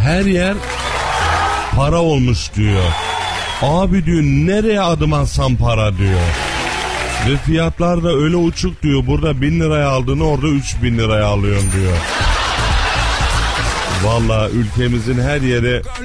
Her yer para olmuş diyor. Abi diyor, nereye adım atsam para diyor. Ve fiyatlar da öyle uçuk diyor. Burada 1000 liraya aldığını orada 3000 liraya alıyorsun diyor. Vallahi ülkemizin her yeri